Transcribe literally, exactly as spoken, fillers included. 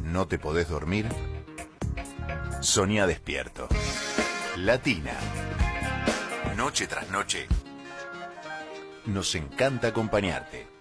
¿No te podés dormir? Soñá despierto. Latina. Noche tras noche. Nos encanta acompañarte.